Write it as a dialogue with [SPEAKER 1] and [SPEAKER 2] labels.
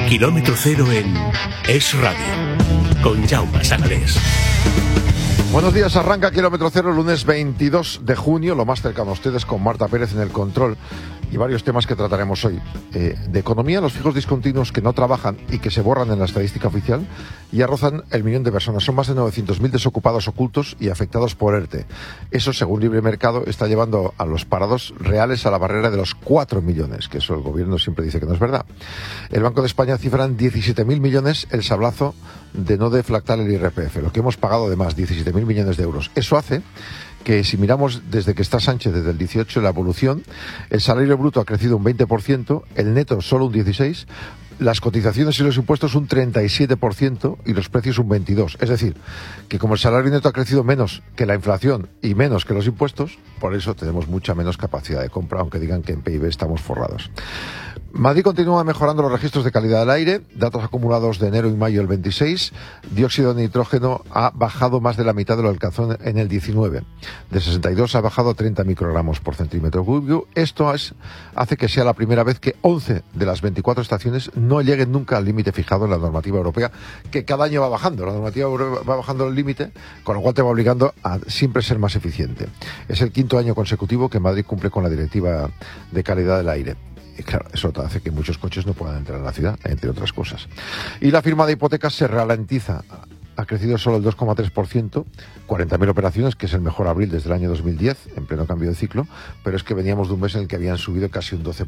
[SPEAKER 1] Kilómetro Cero en Es Radio, con Jaume Sagalés.
[SPEAKER 2] Buenos días, arranca Kilómetro Cero, lunes 22 de junio, lo más cercano a ustedes con Marta Pérez en el control y varios temas que trataremos hoy. De economía, los fijos discontinuos que no trabajan y que se borran en la estadística oficial ya rozan el millón de personas. Son más de 900.000 desocupados ocultos y afectados por ERTE. Eso, según Libre Mercado, está llevando a los parados reales a la barrera de los 4 millones, que eso el gobierno siempre dice que no es verdad. El Banco de España cifra en 17.000 millones el sablazo de no deflactar el IRPF, lo que hemos pagado de más, 17.000 millones de euros. Eso hace que, si miramos desde que está Sánchez, desde el 18, la evolución, el salario bruto ha crecido un 20%, el neto solo un 16%, las cotizaciones y los impuestos un 37% y los precios un 22%. Es decir, que como el salario neto ha crecido menos que la inflación y menos que los impuestos, por eso tenemos mucha menos capacidad de compra, aunque digan que en PIB estamos forrados. Madrid continúa mejorando los registros de calidad del aire, datos acumulados de enero y mayo del 26, dióxido de nitrógeno ha bajado más de la mitad de lo que alcanzó en el 19, de 62 ha bajado a 30 microgramos por centímetro cúbico. Esto hace que sea la primera vez que 11 de las 24 estaciones no lleguen nunca al límite fijado en la normativa europea, que cada año va bajando, la normativa europea va bajando el límite, con lo cual te va obligando a siempre ser más eficiente. Es el quinto año consecutivo que Madrid cumple con la directiva de calidad del aire. Y claro, eso hace que muchos coches no puedan entrar a la ciudad, entre otras cosas. Y la firma de hipotecas se ralentiza. Ha crecido solo el 2,3%, 40.000 operaciones, que es el mejor abril desde el año 2010, en pleno cambio de ciclo, pero es que veníamos de un mes en el que habían subido casi un 12%.